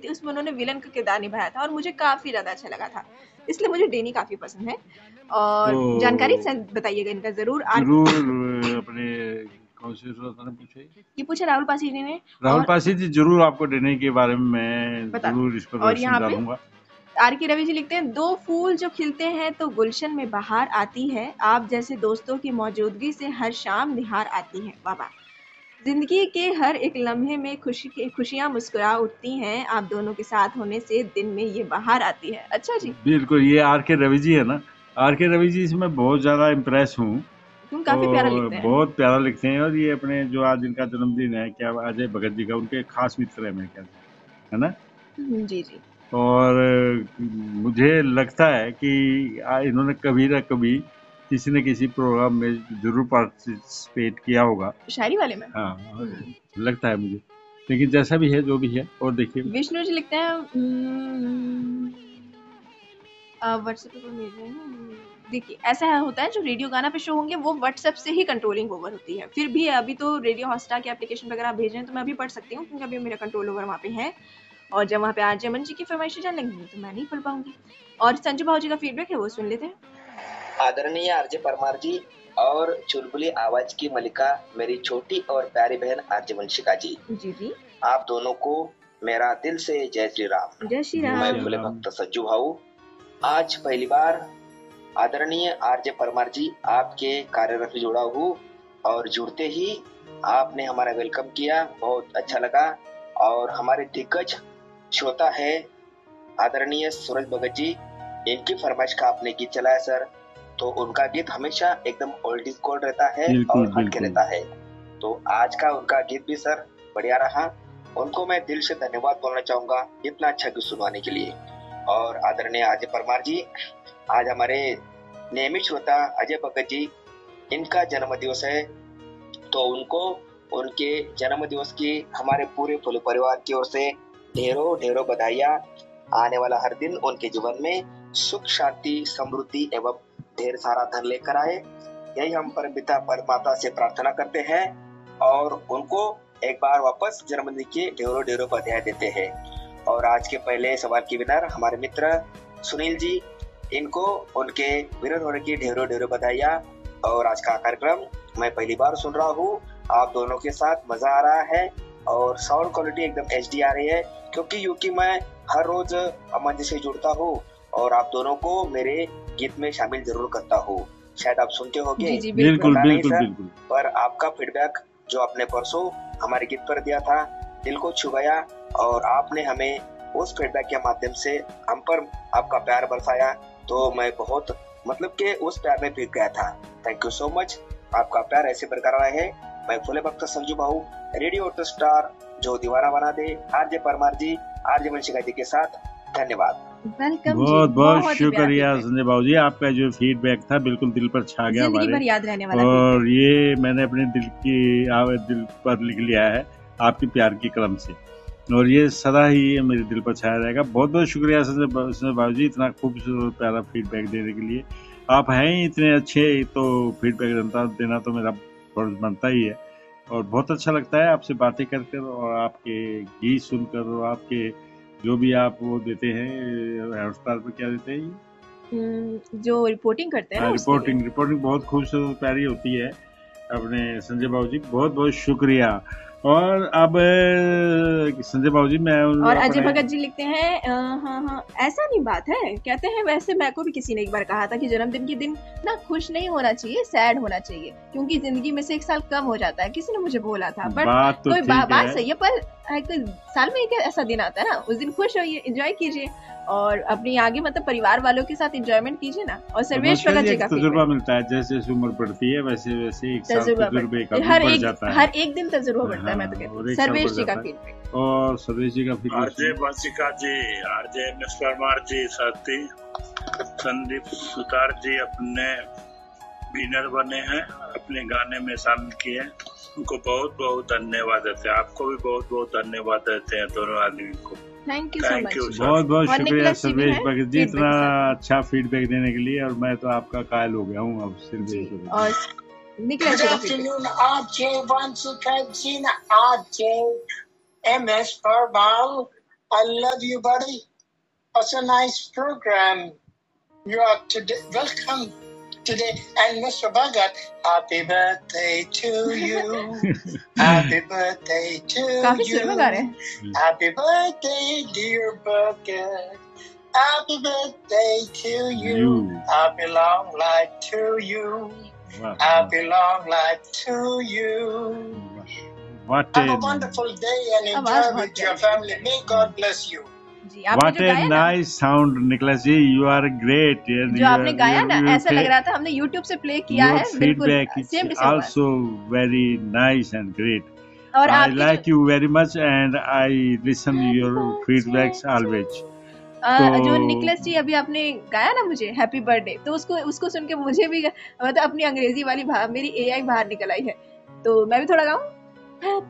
थी, उसमें उन्होंने विलन का किरदार निभाया था और मुझे काफी ज्यादा अच्छा लगा था, इसलिए मुझे डेनी काफी पसंद है। और तो जानकारी बताइएगा इनका जरूर। जरूर अपने कौन से श्रोता ने पूछे? ये पूछा राहुल पासी जी ने। राहुल और पासी जी, जरूर आपको डेनी के बारे में मैं बता जरूर इस पर और रोशनी यहाँ पे डालूंगा। आर के रवि जी लिखते हैं, दो फूल जो खिलते हैं तो गुलशन में बहार आती है, आप जैसे दोस्तों की मौजूदगी से हर शाम निहार आती है। वाह वाह। जिंदगी के हर एक लम्हे में खुशियां मुस्कुरा उठती हैं, आप दोनों के साथ होने से दिन में ये बहार आती है। अच्छा जी, बिल्कुल, ये आर के रवि जी है ना। आर के रवि जी से मैं बहुत ज्यादा इम्प्रेस हूँ तुम काफी प्यारा और लिखते हैं। बहुत प्यारा लिखते हैं। और ये अपने जो आज इनका जन्मदिन है, क्या अजय भगत जी का, उनके खास मित्र है मेरे ख्याल से, है ना। जी जी। और मुझे लगता है कि इन्होंने कभी ना कभी किसी न किसी प्रोग्राम में जरूर पार्टिसिपेट किया होगा, शायरी वाले में। हाँ लगता है मुझे। लेकिन जैसा भी है, जो भी है, और देखिए विष्णु जी लिखते हैं, व्हाट्सएप पे भेज रहे हैं। देखिए ऐसा होता है, जो रेडियो गाना पे शो होंगे वो व्हाट्सएप से ही कंट्रोलिंग ओवर होती है। फिर भी अभी तो रेडियो हॉटस्टार के एप्लीकेशन वगैरह भेज रहे हैं तो मैं अभी पढ़ सकती हूँ, क्योंकि अभी मेरा कंट्रोल ओवर वहाँ पे है। और जब वहाँ पे आरजे अमन जी की फरमाइशें जाने लगेंगी तो मैं नहीं पढ़ पाऊंगी। और संजू भाव जी का फीडबैक है, वो सुन लेते हैं। आदरणीय आरजे परमार जी और चुलबुली आवाज की मलिका मेरी छोटी और प्यारी बहन आरजे वंशिका जी, जी आप दोनों को मेरा दिल से जय श्री राम। जय श्री राम। मैं भोले भक्त संजू भाऊ आज पहली बार आदरणीय आरजे परमार जी आपके कार्यरत में जुड़ा हूँ, और जुड़ते ही आपने हमारा वेलकम किया, बहुत अच्छा लगा। और हमारे दिग्गज श्रोता है आदरणीय सूरज भगत जी, इनकी फरमाइश का आपने गीत चलाया सर, तो उनका गीत हमेशा एकदम ओल्ड इज गोल्ड रहता है और हटके रहता है। तो आज का उनका गीत भी सर बढ़िया रहा, उनको मैं दिल से धन्यवाद बोलना चाहूंगा इतना अच्छा गीत सुनवाने के लिए। और आदरणीय अजय परमार जी, आज हमारे नियमित श्रोता अजय भगत जी, इनका जन्म दिवस है, तो उनको उनके जन्म दिवस की हमारे पूरे फुल परिवार की ओर से ढेरों ढेरों बधाइयाँ। आने वाला हर दिन उनके जीवन में सुख शांति समृद्धि एवं ढेर सारा धन लेकर आए, यही हम परमपिता परमात्मा से प्रार्थना करते हैं। और उनको एक बार वापस जन्मदिन की ढेरों ढेरों बधाई देते हैं। और आज के पहले सवाल की विनर हमारे मित्र सुनील जी, इनको उनके विनर होने की ढेरों ढेरों बधाइयाँ। और आज का कार्यक्रम मैं पहली बार सुन रहा हूँ, आप दोनों के साथ मजा आ रहा है और साउंड क्वालिटी एकदम HD आ रही है, क्योंकि मैं हर रोज अमन जी से जुड़ता हूँ और आप दोनों को मेरे गीत में शामिल जरूर करता हूँ। शायद आप सुनते होंगे, बिल्कुल बिल्कुल बिल्कुल। पर आपका फीडबैक जो आपने परसों हमारे गीत पर दिया था दिल को छू गया, और आपने हमें उस फीडबैक के माध्यम से हम पर आपका प्यार बरसाया, तो मैं बहुत मतलब के उस प्यार में भीग गया था। थैंक यू सो मच, आपका प्यार ऐसे बरकरार रहे। मैं फुले भक्त संजू भाऊ, रेडियो ऑटो स्टार जो दीवाना बना दे, आरजे परमार जी, आरजे वंशिका जी के साथ धन्यवाद। बहुत बहुत शुक्रिया संजय बाबू जी, आपका जो फीडबैक था बिल्कुल दिल पर छा गया हमारे, याद रहने वाला। और ये मैंने अपने दिल पर लिख लिया है आपकी प्यार की कलम से, और ये सदा ही मेरे दिल पर छाया रहेगा। बहुत बहुत शुक्रिया संजय बाबू जी, इतना खूबसूरत प्यारा फीडबैक देने के लिए। आप हैं इतने अच्छे, तो फीडबैक देना तो मेरा फर्ज बनता ही है। और बहुत अच्छा लगता है आपसे बातें कर और आपके गीत सुनकर, और आपके जो भी आप वो देते हैं हॉटस्टार पर, क्या देते हैं जो रिपोर्टिंग करते हैं, रिपोर्टिंग बहुत खूबसूरत प्यारी होती है अपने संजय बाबू जी, बहुत बहुत शुक्रिया। और अब संजय बाबू जी, मैं और अजय भगत जी लिखते हैं, हाँ ऐसा नहीं बात है, कहते हैं वैसे मैं को भी किसी ने एक बार कहा था कि जन्मदिन के दिन ना खुश नहीं होना चाहिए, सैड होना चाहिए, क्योंकि जिंदगी में से एक साल कम हो जाता है, किसी ने मुझे बोला था। बट कोई बात सही है, पर साल में एक ऐसा दिन आता है ना, उस दिन खुश होइए, एंजॉय कीजिए और अपनी आगे मतलब परिवार वालों के साथ एंजॉयमेंट कीजिए ना। और सर्वेश भगत जी का तजुर्बा मिलता है, जैसे जैसे उम्र बढ़ती है वैसे वैसे एक साल तजुर्बे का बढ़ जाता है, हर एक दिन तजुर्बा बढ़ता है। मैं तो कहती हूं सर्वेश जी का फीडबैक। और सर्वेश जी का फीडबैक, आरजे वंशिका जी, आरजे मिस्टर मार जी, साथी संदीप सुतार जी अपने विनर बने हैं, अपने गाने में शामिल किए, उनको बहुत बहुत धन्यवाद देते हैं। आपको भी बहुत बहुत धन्यवाद देते हैं दोनों आदमी को। थैंक यू सो मच, बहुत बहुत शुक्रिया सर्वेश भगत जी, इतना अच्छा फीडबैक देने के लिए। और मैं तो आपका कायल हो गया हूँ अब सर्वेश। और Good afternoon, RJ Vanshika ji, RJ MS Verbal, I love you, buddy. It's a nice program. You are today. Welcome today. And Mr. Bhagat, happy birthday to you. Happy birthday to काफी you. सुर में गा रहे हैं। Happy birthday, dear Bhagat. Happy birthday to you. Happy long life to you. Wow. Happy long life to you. What Have a a wonderful day and आवाज enjoy बहुत with your प्यारी। family. May God bless you. जी आपने what जो a गाया ना, nice sound, Nicholas ji. You are great. And जो आपने गाया ना, ऐसा लग रहा था हमने YouTube से प्ले किया your है, बिल्कुल feedback is same to same. also very nice and great. और I आपकी like you very much and I listen your feedbacks always. जो निकलस जी अभी आपने गाया ना मुझे हैप्पी बर्थडे, तो उसको सुन के मुझे भी मतलब अपनी अंग्रेजी वाली मेरी AI बाहर निकल आई है, तो मैं भी थोड़ा गाऊं।